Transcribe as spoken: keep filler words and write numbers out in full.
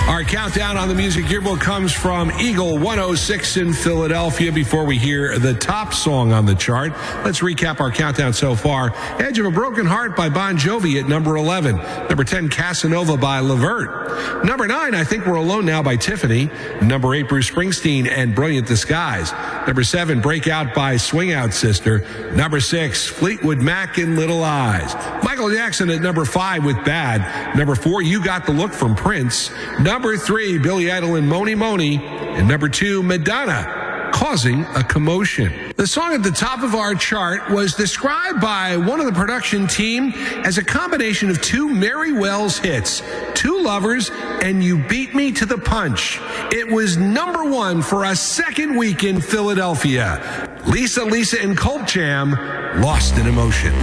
Our countdown on the Music Yearbook comes from Eagle one oh six in Philadelphia. Before we hear the top song on the chart, let's recap our countdown so far. Edge of a Broken Heart by Bon Jovi at number eleven. Number ten, Casanova by Levert. Number nine, I Think We're Alone Now by Tiffany. Number eight, Bruce Springsteen and Brilliant Disguise. Number seven, Breakout by Swing Out Sister. Number six, Fleetwood Mac and Little Eyes. Michael Jackson at number five with Bad. Number four, You Got the Look from Prince. Number three, Billy Idol and Moni Moni. And number two, Madonna, Causing a Commotion. The song at the top of our chart was described by one of the production team as a combination of two Mary Wells hits, Two Lovers and You Beat Me to the Punch. It was number one for a second week in Philadelphia. Lisa Lisa and Cult Jam, Lost in Emotion.